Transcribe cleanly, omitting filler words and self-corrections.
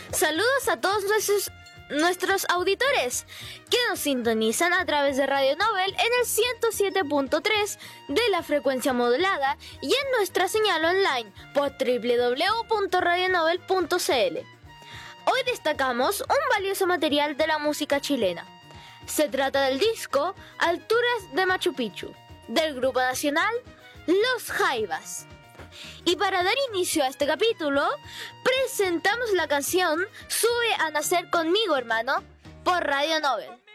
Saludos a todos nuestros auditores que nos sintonizan a través de Radio Nobel en el 107.3 de la frecuencia modulada y en nuestra señal online por www.radionobel.cl. Hoy destacamos un valioso material de la música chilena. Se trata del disco Alturas de Machu Picchu, del grupo nacional Los Jaivas. Y para dar inicio a este capítulo, presentamos la canción Sube a nacer conmigo, hermano, por Radio Nobel.